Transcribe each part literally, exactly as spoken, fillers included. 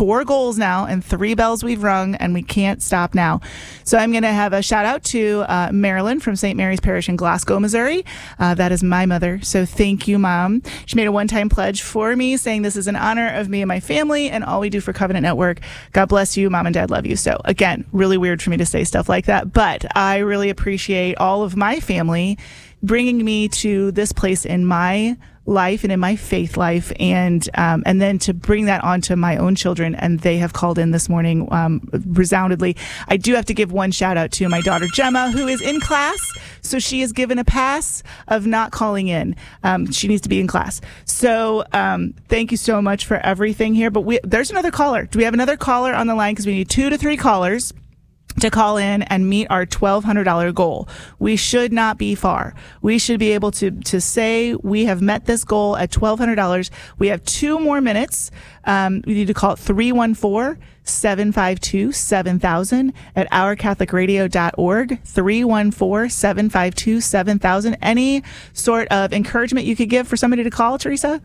four goals now and three bells we've rung, and we can't stop now. So I'm going to have a shout out to uh, Marilyn from Saint Mary's Parish in Glasgow, Missouri. Uh, that is my mother. So thank you, Mom. She made a one-time pledge for me saying this is an honor of me and my family and all we do for Covenant Network. God bless you. Mom and Dad love you. So again, really weird for me to say stuff like that, but I really appreciate all of my family bringing me to this place in my life and in my faith life, and um, and then to bring that onto my own children, and they have called in this morning um, resoundedly. I do have to give one shout out to my daughter Gemma, who is in class, so she is given a pass of not calling in. Um, she needs to be in class. So um, thank you so much for everything here. But we, there's another caller. Do we have another caller on the line? Because we need two to three callers to call in and meet our twelve hundred dollars goal. We should not be far. We should be able to to say we have met this goal at twelve hundred dollars. We have two more minutes. Um, we need to call it three one four, seven five two, seven thousand at our catholic radio dot org, three one four, seven five two, seven thousand. Any sort of encouragement you could give for somebody to call, Teresa?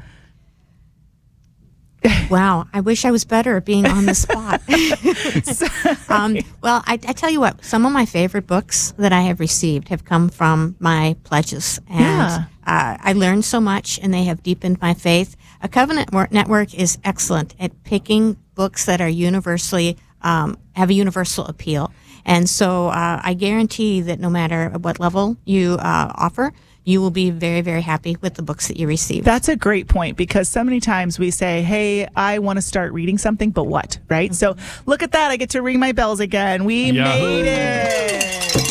Wow, I wish I was better at being on the spot. um, well, I, I tell you what, some of my favorite books that I have received have come from my pledges. And Yeah. uh, I learned so much, and they have deepened my faith. A Covenant Network is excellent at picking books that are universally, um, have a universal appeal. And so uh, I guarantee that no matter what level you uh, offer, you will be very, very happy with the books that you receive. That's a great point, because so many times we say, hey, I want to start reading something, but what, right? Mm-hmm. So look at that. I get to ring my bells again. We Yahoo. made it.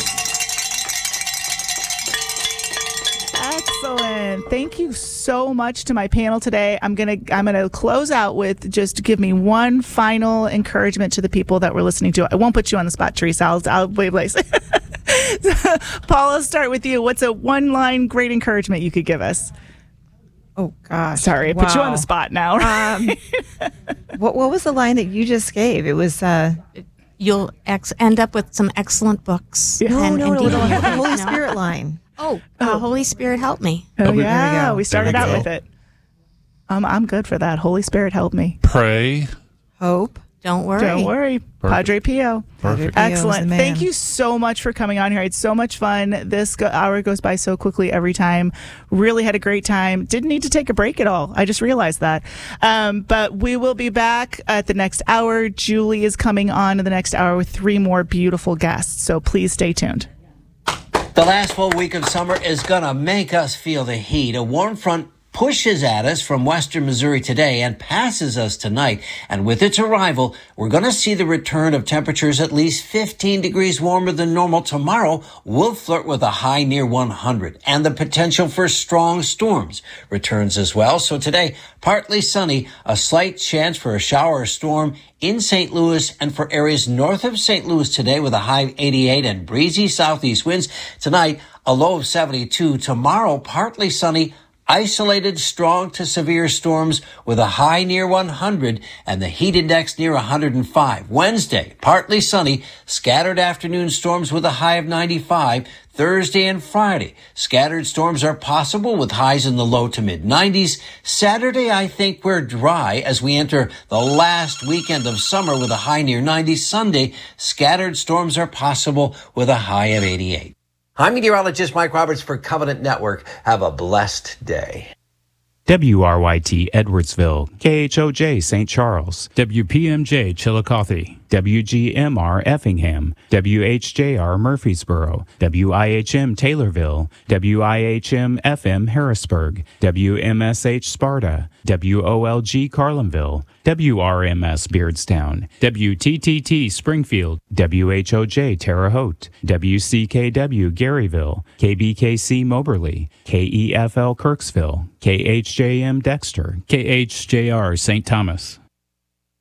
Excellent. Thank you so much to my panel today. I'm going to I'm going to close out with just give me one final encouragement to the people that were listening to it. I won't put you on the spot, Teresa. I'll, I'll wait, place. Paula, start with you. What's a one-line great encouragement you could give us? Oh, gosh. Sorry, I wow. put you on the spot now. um, what what was the line that you just gave? It was... Uh, You'll ex- end up with some excellent books. Yeah. no, and, no, and no, no, dealing- the Holy No. Spirit line. Oh, uh, Holy Spirit, help me. Oh, There we yeah. go. We started There we out go. with it. Um, I'm good for that. Holy Spirit, help me. Pray. Hope. Don't worry. Don't worry. Padre Pio. Perfect. Pio is Excellent. the man. Thank you so much for coming on here. It's so much fun. This go- hour goes by so quickly every time. Really had a great time. Didn't need to take a break at all. I just realized that. Um, but we will be back at the next hour. Julie is coming on in the next hour with three more beautiful guests. So please stay tuned. The last full week of summer is going to make us feel the heat. A warm front pushes at us from western Missouri today and passes us tonight. And with its arrival, we're going to see the return of temperatures at least fifteen degrees warmer than normal. Tomorrow, we'll flirt with a high near one hundred, and the potential for strong storms returns as well. So today, partly sunny, a slight chance for a shower or storm in Saint Louis and for areas north of Saint Louis today with a high of eighty-eight and breezy southeast winds. Tonight, a low of seventy-two. Tomorrow, partly sunny, isolated strong to severe storms with a high near one hundred and the heat index near one hundred five. Wednesday, partly sunny, scattered afternoon storms with a high of ninety-five. Thursday and Friday, scattered storms are possible with highs in the low to mid nineties. Saturday, I think we're dry as we enter the last weekend of summer with a high near ninety. Sunday, scattered storms are possible with a high of eighty-eight. I'm meteorologist Mike Roberts for Covenant Network. Have a blessed day. W R Y T Edwardsville, K H O J Saint Charles, W P M J Chillicothe, W G M R Effingham, W H J R Murfreesboro, W I H M Taylorville, W I H M F M Harrisburg, W M S H Sparta, W O L G Carlinville, W R M S Beardstown, W T T T Springfield, W H O J Terre Haute, W C K W Garyville, K B K C Moberly, K E F L Kirksville, K H J M Dexter, K H J R Saint Thomas.